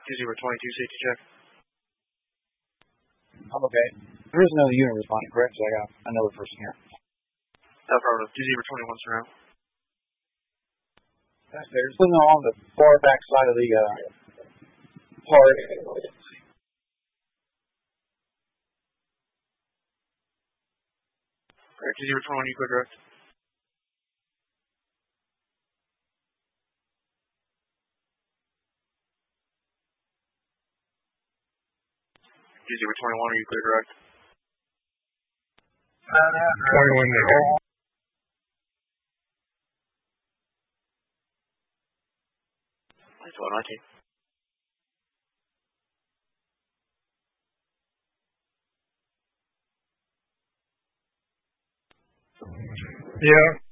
2022 safety check. Okay. There is another unit responding, correct? So I got another person here. Affirmative. 2021 surround. There's something on the far back side of the park. Correct. 2021, you clear direct. 21, are you clear direct? 21 negative. That's what I take. Yeah.